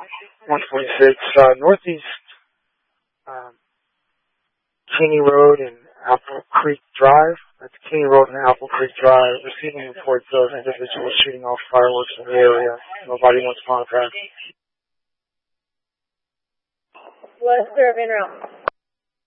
146, northeast, Caney Road and Apple Creek Drive. That's Caney Road and Apple Creek Drive. Receiving reports of individuals shooting off fireworks in the area. Nobody wants contact. West Serving route.